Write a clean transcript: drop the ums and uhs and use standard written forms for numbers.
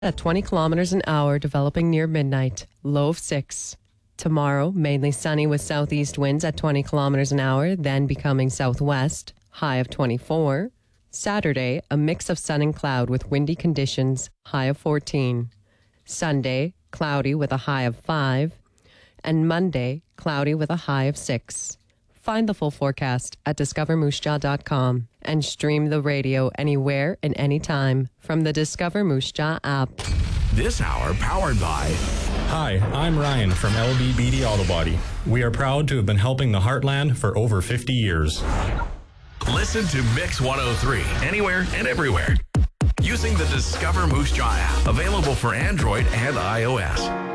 at 20 kilometers an hour, developing near midnight. Low of 6. Tomorrow, mainly sunny with southeast winds at 20 kilometers an hour, then becoming southwest. High of 24. Saturday, a mix of sun and cloud with windy conditions. High of 14. Sunday, cloudy with a high of 5. And Monday, cloudy with a high of 6. Find the full forecast at discovermoose and stream the radio anywhere and anytime from the Discover Moose Jaw app. This hour powered by... Hi, I'm Ryan from LBBD Auto Body. We are proud to have been helping the Heartland for over 50 years. Listen to Mix 103 anywhere and everywhere using the Discover Moose Jaw app, available for Android and iOS.